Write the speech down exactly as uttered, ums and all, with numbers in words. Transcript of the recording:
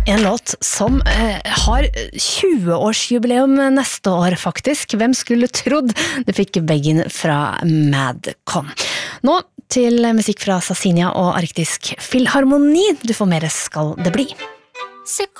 En låt som eh, har tjue-årsjubileum neste år faktisk. Hvem skulle trodd? Det fikk Begin fra Madcon. Nå til musikk fra Sasinia og Arktisk Filharmoni. Du får mer Skal det bli.